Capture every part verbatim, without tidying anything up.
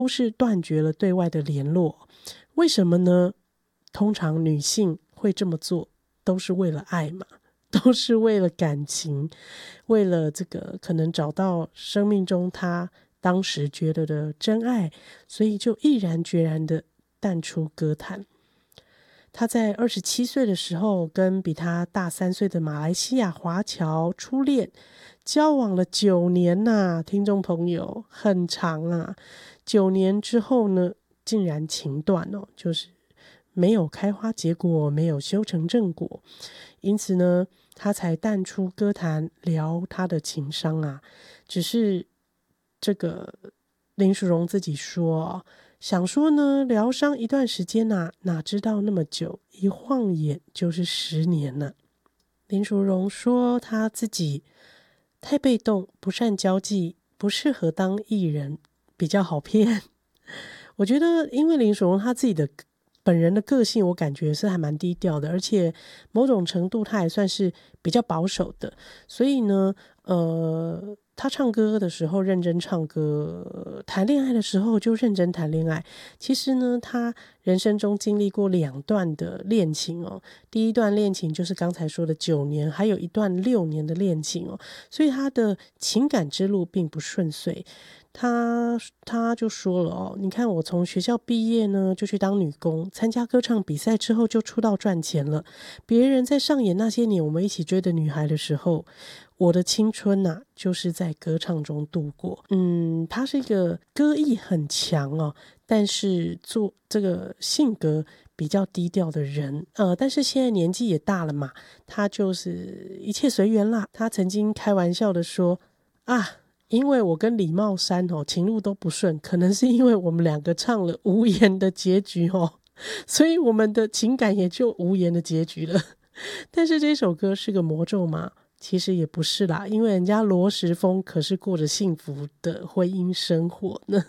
都是断绝了对外的联络。为什么呢？通常女性会这么做都是为了爱嘛，都是为了感情，为了这个可能找到生命中她当时觉得的真爱，所以就毅然决然的淡出歌坛。他在二十七岁的时候跟比他大三岁的马来西亚华侨初恋，交往了九年呐、啊，听众朋友很长啊。九年之后呢，竟然情断哦，就是没有开花结果，没有修成正果，因此呢，他才淡出歌坛，聊他的情伤啊。只是这个林淑荣自己说、哦。想说呢，疗伤一段时间啊，哪知道那么久，一晃眼就是十年了。林淑荣说他自己太被动，不善交际，不适合当艺人，比较好骗。我觉得，因为林淑荣他自己的本人的个性，我感觉是还蛮低调的，而且某种程度他还算是比较保守的，所以呢，呃。他唱歌的时候认真唱歌，谈恋爱的时候就认真谈恋爱。其实呢，他人生中经历过两段的恋情哦。第一段恋情就是刚才说的九年，还有一段六年的恋情哦。所以他的情感之路并不顺遂。他他就说了哦，你看我从学校毕业呢，就去当女工，参加歌唱比赛之后就出道赚钱了。别人在上演那些年我们一起追的女孩的时候，我的青春啊，就是在歌唱中度过。嗯，他是一个歌艺很强哦，但是做这个性格比较低调的人。呃，但是现在年纪也大了嘛，他就是一切随缘啦。他曾经开玩笑的说啊。因为我跟李茂山哦情路都不顺，可能是因为我们两个唱了无言的结局哦，所以我们的情感也就无言的结局了。但是这首歌是个魔咒吗？其实也不是啦，因为人家罗时丰可是过着幸福的婚姻生活呢。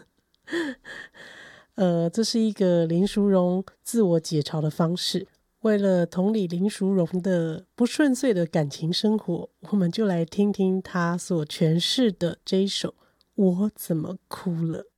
呃，这是一个林淑荣自我解嘲的方式。为了同理林淑荣的不顺遂的感情生活，我们就来听听她所诠释的这一首《我怎么哭了》。